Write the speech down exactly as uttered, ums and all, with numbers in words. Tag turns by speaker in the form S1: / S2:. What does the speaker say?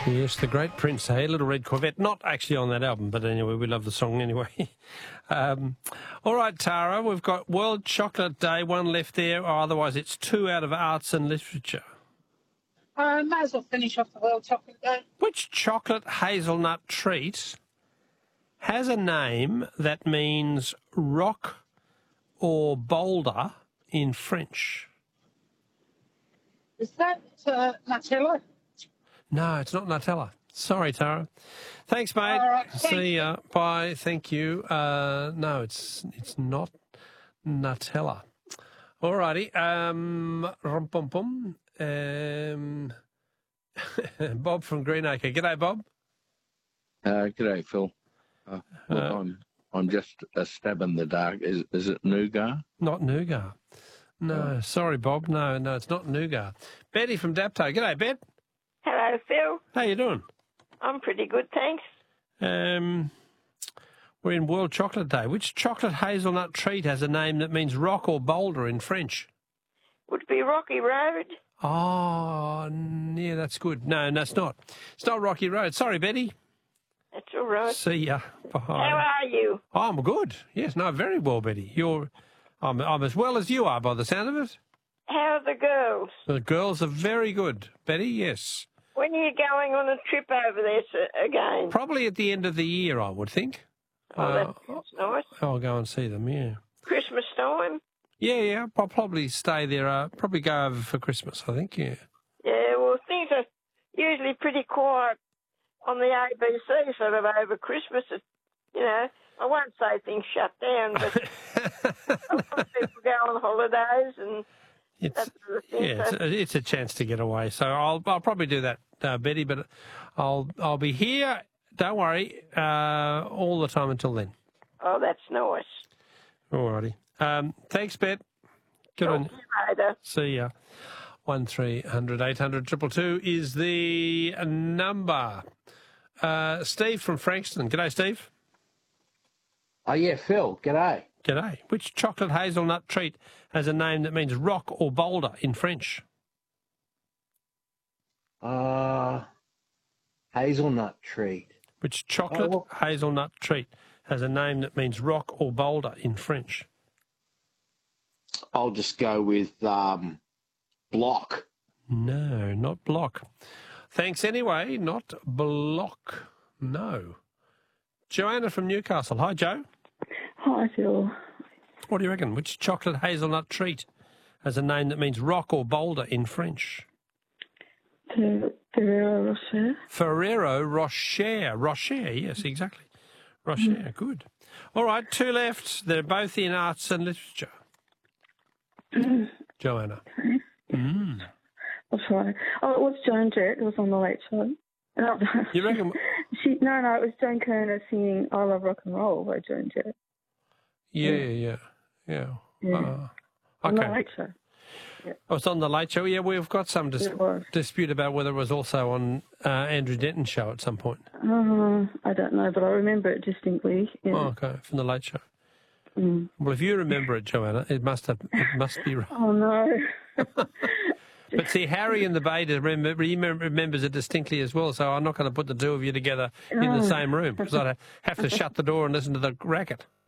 S1: Yes, the great Prince, hey, Little Red Corvette. Not actually on that album, but anyway, we love the song anyway. um, all right, Tara, we've got World Chocolate Day, one left there, or otherwise it's two out of arts and literature.
S2: Uh, might as well finish off the World Chocolate Day.
S1: Which chocolate hazelnut treat has a name that means rock or boulder in French?
S2: Is that uh, Nutella?
S1: No, it's not Nutella. Sorry, Tara. Thanks, mate.
S2: All right,
S1: See ya. Bye. Thank you. Uh, no, it's it's not Nutella. All righty. Um, rum pum pum. Um, Bob from Greenacre. G'day, Bob.
S3: Uh, g'day, Phil. Uh, look,
S1: Uh,
S3: I'm I'm just a stab in the dark. Is is it nougat?
S1: Not nougat. No, sorry, Bob. No, no, it's not nougat. Betty from Dapto. G'day, Bet.
S4: Hello, Phil.
S1: How you doing?
S4: I'm pretty good, thanks.
S1: Um, we're in World Chocolate Day. Which chocolate hazelnut treat has a name that means rock or boulder in French?
S4: Would be Rocky Road.
S1: Oh, n- yeah, that's good. No, no, it's not. It's not Rocky Road. Sorry, Betty.
S4: That's all right.
S1: See ya. Bye.
S4: How are you?
S1: I'm good. Yes, no, very well, Betty. You're, I'm, I'm as well as you are by the sound of it.
S4: How are the girls?
S1: The girls are very good, Betty. Yes.
S4: When are you going on a trip over there s- again?
S1: Probably at the end of the year, I would think.
S4: Oh, that
S1: Uh,
S4: sounds nice.
S1: I'll go and see them. Yeah.
S4: Christmas time?
S1: Yeah, yeah. I'll probably stay there. Uh, probably go over for Christmas, I think. Yeah.
S4: Yeah, well, things are usually pretty quiet on the A B C sort of over Christmas. It, you know, I won't say things shut down, but a lot of people go on holidays and
S1: It's,
S4: that sort of thing.
S1: yeah, it's
S4: So-
S1: a, it's a chance to get away. So I'll I'll probably do that, uh, Betty. But I'll I'll be here. Don't worry, uh, all the time until then.
S4: oh, that's nice.
S1: All righty. Um, thanks, Bet. Good
S4: Talk
S1: on
S4: to you later.
S1: See ya. One three hundred eight hundred triple two is the number. Uh, Steve from Frankston. G'day, Steve.
S5: Oh, yeah, Phil, g'day.
S1: G'day. Which chocolate hazelnut treat has a name that means rock or boulder in French?
S5: Uh, hazelnut treat.
S1: Which chocolate
S5: well-
S1: hazelnut treat has a name that means rock or boulder in French?
S5: I'll just go with um, block.
S1: No, not block. Thanks anyway, not block. No. Joanna from Newcastle. Hi, Joe.
S6: Hi, Phil.
S1: What do you reckon? Which chocolate hazelnut treat has a name that means rock or boulder in French?
S6: Fer- Ferrero Rocher.
S1: Ferrero Rocher. Rocher, yes, exactly. Rocher, good. All right, two left. They're both in arts and literature. Joanna. Mm.
S6: I'll try. Oh, it was Joan Jett. It was on the Late Show. No,
S1: You reckon?
S6: she, no, no, it was Joan Kerner singing I Love Rock and Roll by Joan Jett.
S1: Yeah, yeah, yeah.
S6: Yeah.
S1: Uh,
S6: On the
S1: okay.
S6: Late Show.
S1: Oh, it's on the Late Show. Yeah, we've got some dis-
S6: It was.
S1: dispute about whether it was also on uh, Andrew Denton's show at some point.
S6: Uh, I don't know, but I remember it distinctly. Yeah.
S1: Oh, okay, from the Late Show.
S6: Mm.
S1: Well, if you remember it, Joanna, it must have, it must be right.
S6: Oh, no.
S1: But see, Harry in the beta remember, remember, remembers it distinctly as well, so I'm not going to put the two of you together in the
S6: Oh.
S1: same room because I'd have to shut the door and listen to the racket.